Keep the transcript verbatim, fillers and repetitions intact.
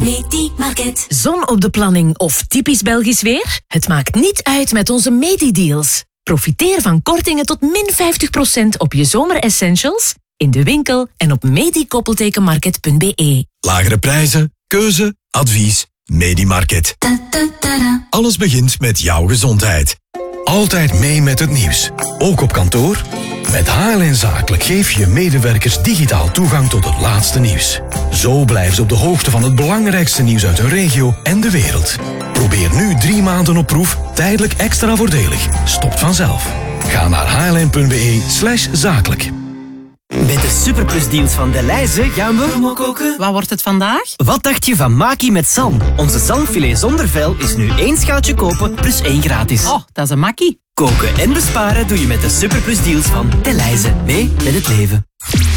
Medi-market. Zon op de planning of typisch Belgisch weer? Het maakt niet uit met onze Medi-deals. Profiteer van kortingen tot min vijftig procent op je zomeressentials in de winkel en op medi-market punt be. Lagere prijzen, keuze, advies. Medi-market. Alles begint met jouw gezondheid. Altijd mee met het nieuws. Ook op kantoor? Met H L N Zakelijk geef je medewerkers digitaal toegang tot het laatste nieuws. Zo blijven ze op de hoogte van het belangrijkste nieuws uit hun regio en de wereld. Probeer nu drie maanden op proef, tijdelijk extra voordelig. Stopt vanzelf. Ga naar hln.be slash zakelijk. Met de superplusdeals van Delhaize gaan we... koken. Wat wordt het vandaag? Wat dacht je van Maki met zalm? Onze zalmfilet zonder vel is nu één schaaltje kopen plus één gratis. Oh, dat is een makkie. Koken en besparen doe je met de superplusdeals van Delhaize. Mee met het leven.